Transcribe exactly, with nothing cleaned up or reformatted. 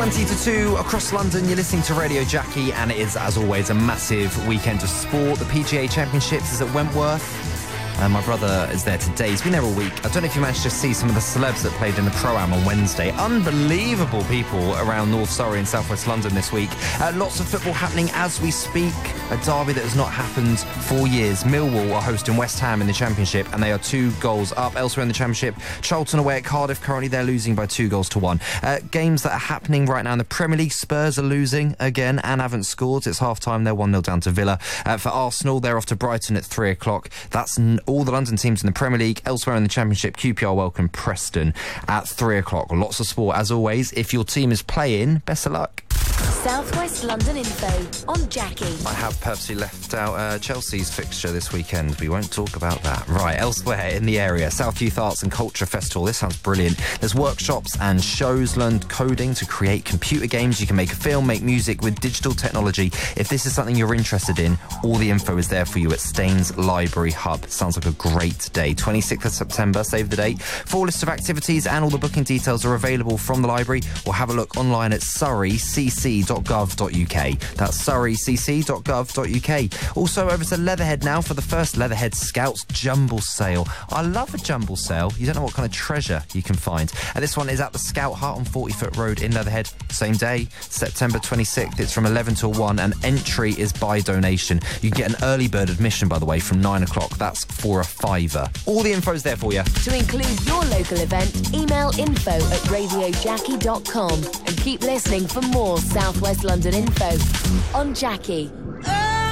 twenty to two across London. You're listening to Radio Jackie, and it is, as always, a massive weekend of sport. The P G A Championships is at Wentworth. Uh, my brother is there today. He's been there all week. I don't know if you managed to see some of the celebs that played in the Pro-Am on Wednesday. Unbelievable people around North Surrey and South West London this week. Uh, lots of football happening as we speak. A derby that has not happened for years. Millwall are hosting West Ham in the Championship, and they are two goals up. Elsewhere in the Championship, Charlton away at Cardiff. Currently, they're losing by two goals to one. Uh, games that are happening right now in the Premier League. Spurs are losing again and haven't scored. It's half-time. They're one nil down to Villa. Uh, for Arsenal, they're off to Brighton at three o'clock. That's n- all the London teams in the Premier League. Elsewhere in the Championship, Q P R welcome Preston at three o'clock. Lots of sport, as always. If your team is playing, best of luck. South West London info on Jackie. I have purposely left out uh, Chelsea's fixture this weekend. We won't talk about that. Right, elsewhere in the area, South Youth Arts and Culture Festival. This sounds brilliant. There's workshops and shows. Learn coding to create computer games. You can make a film, make music with digital technology. If this is something you're interested in, all the info is there for you at Staines Library Hub. Sounds like a great day. twenty-sixth of September, save the date. Full list of activities and all the booking details are available from the library, or have a look online at surrey c c dot gov dot u k. That's surrey c c dot gov dot u k. Also over to Leatherhead now for the first Leatherhead Scouts Jumble Sale. I love a jumble sale. You don't know what kind of treasure you can find. And this one is at the Scout Hut on forty foot Road in Leatherhead. Same day, September twenty-sixth. It's from eleven till one, and entry is by donation. You can get an early bird admission, by the way, from nine o'clock. That's for a fiver. All the info's there for you. To include your local event, email info at radio jackie dot com and keep listening for more South West London info on Jackie.